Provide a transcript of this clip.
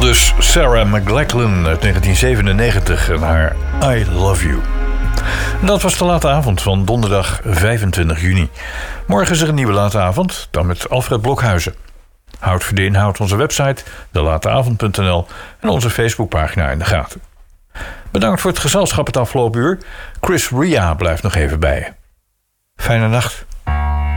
Dus Sarah McLachlan uit 1997 en haar I Love You. En dat was de late avond van donderdag 25 juni. Morgen is er een nieuwe late avond, dan met Alfred Blokhuizen. Houd voor de inhoud onze website, delateavond.nl en onze Facebookpagina in de gaten. Bedankt voor het gezelschap het afgelopen uur. Chris Ria blijft nog even bij je. Fijne nacht.